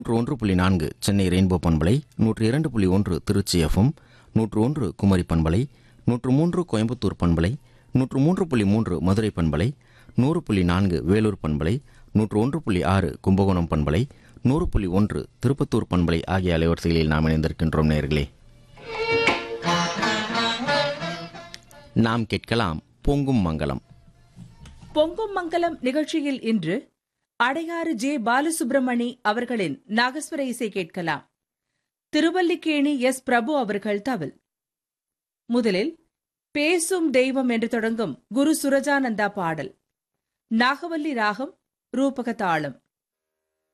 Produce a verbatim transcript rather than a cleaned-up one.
நூற்று ஒன்று புள்ளி நான்கு சென்னை ரெயின்போ பண்பலை, நூற்று இரண்டு புள்ளி ஒன்று திருச்சி எஃப்எம், நூற்று ஒன்று குமரி பண்பலை, நூற்று மூன்று கோயம்புத்தூர் பண்பலை, நூற்று மூன்று புள்ளி மூன்று மதுரை பண்பலை, நூறு புள்ளி நான்கு வேலூர் பண்பலை, நூற்று ஒன்று புள்ளி ஆறு கும்பகோணம் பண்பலை, நூறு புள்ளி ஒன்று திருப்பத்தூர் பண்பலை ஆகிய அலைவரிசைகளில் நாம் இணைந்திருக்கின்றோம். நேயர்களே, நாம் கேட்கலாம் பொங்கும் மங்கலம். பொங்கும் மங்கலம் நிகழ்ச்சியில் இன்று அடையாறு ஜே பாலசுப்ரமணி அவர்களின் நாகஸ்வர இசை கேட்கலாம். திருவல்லிக்கேணி எஸ் பிரபு அவர்கள் தவில். முதலில் பேசும் தெய்வம் என்று தொடங்கும் குரு சுரஜானந்தா பாடல். நாகவல்லி ராகம், ரூபக தாளம்.